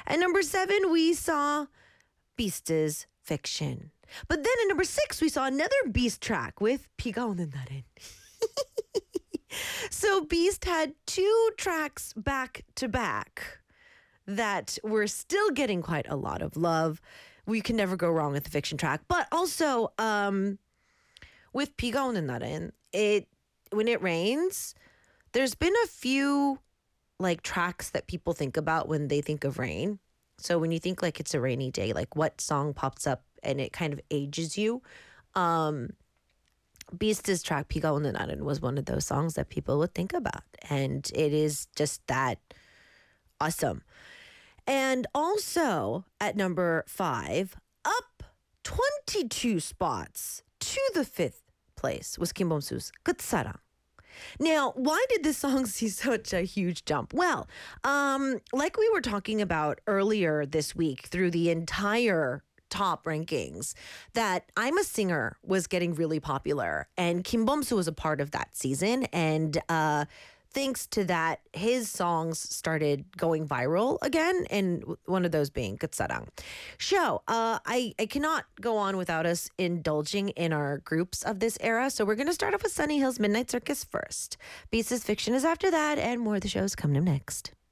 At number 7, we saw Beast's Fiction. But then at number 6, we saw another Beast track with 비가 오는 날엔. So Beast had 2 tracks back to back that were still getting quite a lot of love. We can never go wrong with the Fiction track. But also, with 비가 오는 날엔, when it rains, there's been a few like tracks that people think about when they think of rain. So when you think like it's a rainy day, like what song pops up and it kind of ages you. Beast's track 비가 오는 날엔 was one of those songs that people would think about. And it is just that awesome. And also at number 5, up 22 spots to the 5th place was Kim Bom-soo's 끝사랑. Now, why did this song see such a huge jump? Well, like we were talking about earlier this week through the entire top rankings, that I'm a Singer was getting really popular, and Kim Bom-soo was a part of that season, and thanks to that, his songs started going viral again, and one of those being 끝사랑. So, I cannot go on without us indulging in our groups of this era, so we're going to start off with Sunny Hill's Midnight Circus first. Beast's Fiction is after that, and more of the shows coming up next.